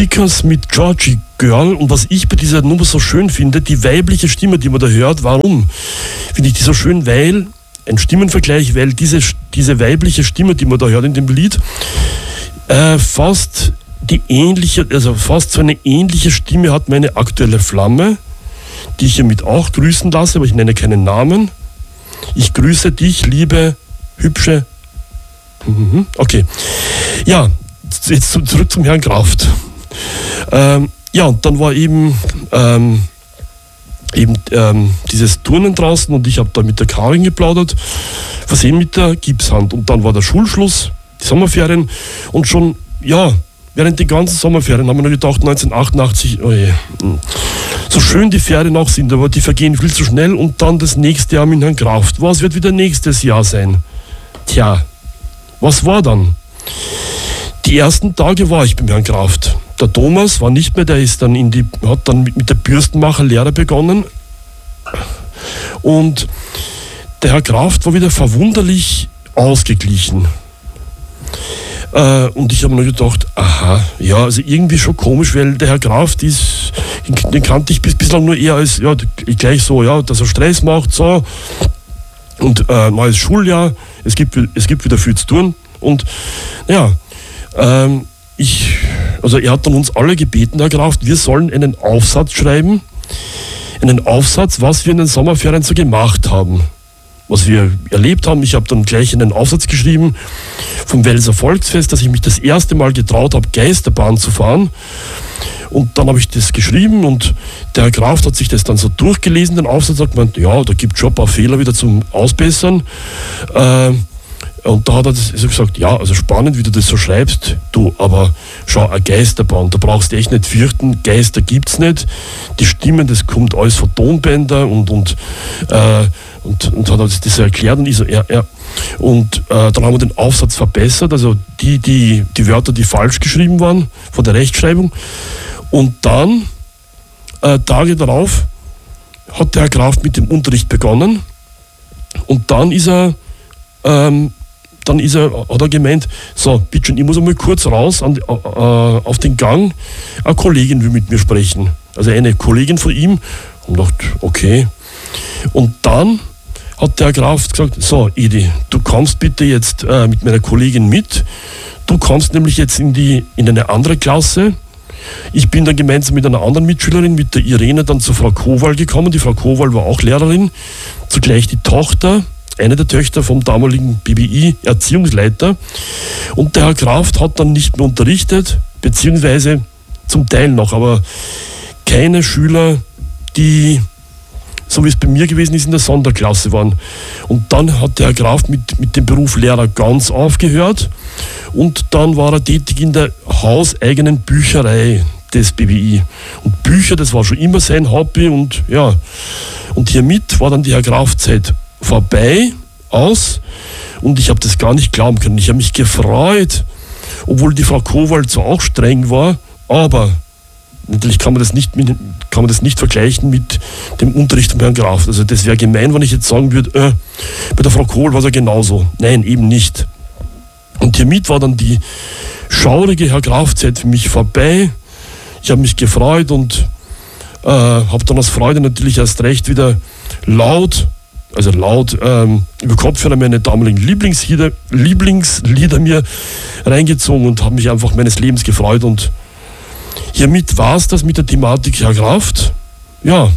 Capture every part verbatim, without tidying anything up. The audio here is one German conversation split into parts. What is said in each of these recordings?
Stickers mit Georgie Girl. Und was ich bei dieser Nummer so schön finde, die weibliche Stimme, die man da hört, warum finde ich die so schön? Weil, ein Stimmenvergleich, weil diese, diese weibliche Stimme, die man da hört in dem Lied, äh, fast die ähnliche, also fast so eine ähnliche Stimme hat meine aktuelle Flamme, die ich hiermit auch grüßen lasse, aber ich nenne keinen Namen. Ich grüße dich, liebe, hübsche. Okay. Ja, jetzt zurück zum Herrn Kraft. Ähm, ja, und dann war eben, ähm, eben ähm, dieses Turnen draußen und ich habe da mit der Karin geplaudert, versehen mit der Gipshand. Und dann war der Schulschluss, die Sommerferien und schon, ja, während die ganzen Sommerferien haben wir nur gedacht, neunzehnhundertachtundachtzig, oh je, so schön die Ferien auch sind, aber die vergehen viel zu schnell und dann das nächste Jahr mit Herrn Kraft. Was wird wieder nächstes Jahr sein? Tja, was war dann? Die ersten Tage war ich beim Herrn Kraft. Der Thomas war nicht mehr, der ist dann in die, hat dann mit, mit der Bürstenmacherlehre begonnen. Und der Herr Kraft war wieder verwunderlich ausgeglichen. Äh, und ich habe mir gedacht, aha, ja, also irgendwie schon komisch, weil der Herr Kraft ist, den kannte ich bis, bislang nur eher als, ja, gleich so, ja, dass er Stress macht, so. Und äh, neues Schuljahr, es gibt, es gibt wieder viel zu tun. Und ja, ähm, ich, also er hat dann uns alle gebeten, Herr Kraft, wir sollen einen Aufsatz schreiben, einen Aufsatz, was wir in den Sommerferien so gemacht haben, was wir erlebt haben. Ich habe dann gleich einen Aufsatz geschrieben vom Welser Volksfest, dass ich mich das erste Mal getraut habe, Geisterbahn zu fahren. Und dann habe ich das geschrieben und der Herr Kraft hat sich das dann so durchgelesen, den Aufsatz, hat gemeint, ja, da gibt es schon ein paar Fehler wieder zum Ausbessern. Äh, Und da hat er das, also gesagt, ja, also spannend, wie du das so schreibst, du, aber schau, eine Geisterbahn, da brauchst du echt nicht fürchten, Geister gibt's nicht, die Stimmen, das kommt alles von Tonbänder und, und, äh, und, und hat uns das erklärt und ich so, ja, ja. Und äh, dann haben wir den Aufsatz verbessert, also die, die, die Wörter, die falsch geschrieben waren, von der Rechtschreibung. Und dann, äh, Tage darauf, hat der Herr Kraft mit dem Unterricht begonnen und dann ist er, ähm, Dann ist er, hat er gemeint, so, bitte schön, ich muss einmal kurz raus an, äh, auf den Gang. Eine Kollegin will mit mir sprechen. Also eine Kollegin von ihm. Und dachte, okay. Und dann hat der Graf gesagt, so, Edi, du kommst bitte jetzt äh, mit meiner Kollegin mit. Du kommst nämlich jetzt in, die, in eine andere Klasse. Ich bin dann gemeinsam mit einer anderen Mitschülerin, mit der Irene, dann zu Frau Kowal gekommen. Die Frau Kowal war auch Lehrerin. Zugleich die Tochter, eine der Töchter vom damaligen B B I-Erziehungsleiter. Und der Herr Kraft hat dann nicht mehr unterrichtet, beziehungsweise zum Teil noch, aber keine Schüler, die, so wie es bei mir gewesen ist, in der Sonderklasse waren. Und dann hat der Herr Kraft mit, mit dem Beruf Lehrer ganz aufgehört und dann war er tätig in der hauseigenen Bücherei des B B I. Und Bücher, das war schon immer sein Hobby und ja, und hiermit war dann die Herr Kraft-Zeit vorbei, aus und ich habe das gar nicht glauben können. Ich habe mich gefreut, obwohl die Frau Kowal zwar auch streng war, aber natürlich kann man das nicht, mit, kann man das nicht vergleichen mit dem Unterricht von Herrn Kraft. Also das wäre gemein, wenn ich jetzt sagen würde, äh, bei der Frau Kowal war es ja genauso. Nein, eben nicht. Und hiermit war dann die schaurige Herr Kraft-Zeit für mich vorbei. Ich habe mich gefreut und äh, habe dann aus Freude natürlich erst recht wieder laut also laut ähm, über Kopfhörer meine damaligen Lieblingslieder, Lieblingslieder mir reingezogen und habe mich einfach meines Lebens gefreut. Und hiermit war es das mit der Thematik Herr Kraft. Ja,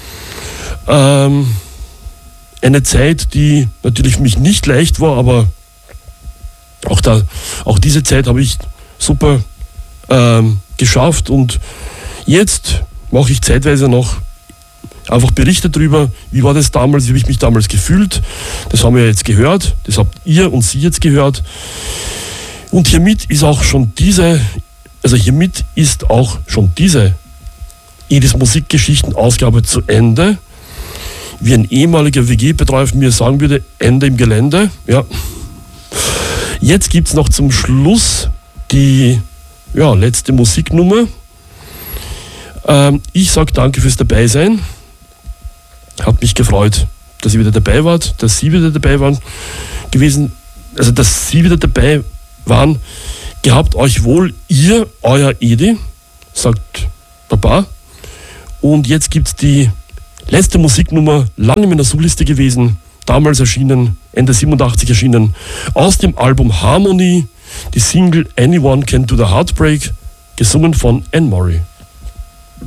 ähm, eine Zeit, die natürlich für mich nicht leicht war, aber auch, da, auch diese Zeit habe ich super ähm, geschafft. Und jetzt mache ich zeitweise noch einfach Berichte darüber, wie war das damals, wie habe ich mich damals gefühlt. Das haben wir jetzt gehört, das habt ihr und Sie jetzt gehört. Und hiermit ist auch schon diese, also hiermit ist auch schon diese Edis Musikgeschichten-Ausgabe zu Ende. Wie ein ehemaliger W G-Betreuer mir sagen würde, Ende im Gelände. Ja. Jetzt gibt es noch zum Schluss die ja, letzte Musiknummer. Ähm, ich sage danke fürs Dabeisein. Hat mich gefreut, dass ihr wieder dabei wart, dass Sie wieder dabei waren gewesen, also dass Sie wieder dabei waren. Gehabt euch wohl, ihr, euer Edi. sagt Papa. Und jetzt gibt es die letzte Musiknummer, lange in meiner Suchliste gewesen, damals erschienen, Ende siebenundachtzig erschienen, aus dem Album Harmony, die Single Anyone Can Do the Heartbreak, gesungen von Anne Murray.